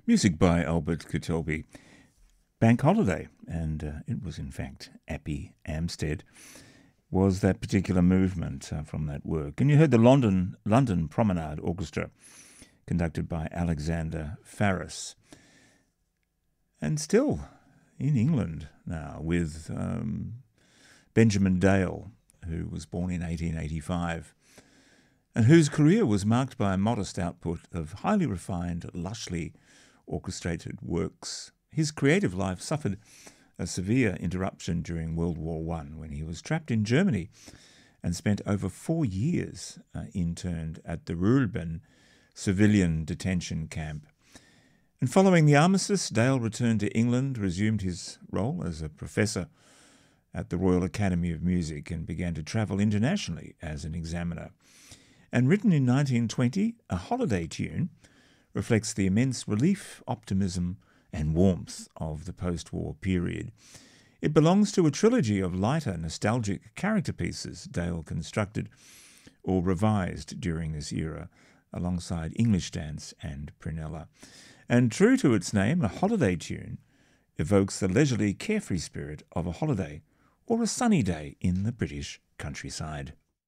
Music by Albert Kitelby. Bank Holiday, and it was in fact Appy Amstead, was that particular movement from that work. And you heard the London Promenade Orchestra, conducted by Alexander Farris. And still in England now with Benjamin Dale, who was born in 1885, and whose career was marked by a modest output of highly refined, lushly orchestrated works. His creative life suffered a severe interruption during World War I when he was trapped in Germany and spent over 4 years interned at the Ruhlben civilian detention camp. And following the armistice, Dale returned to England, resumed his role as a professor at the Royal Academy of Music, and began to travel internationally as an examiner. And written in 1920, A Holiday Tune reflects the immense relief, optimism, and warmth of the post-war period. It belongs to a trilogy of lighter, nostalgic character pieces Dale constructed or revised during this era, alongside English Dance and Prunella. And true to its name, A Holiday Tune evokes the leisurely, carefree spirit of a holiday or a sunny day in the British countryside.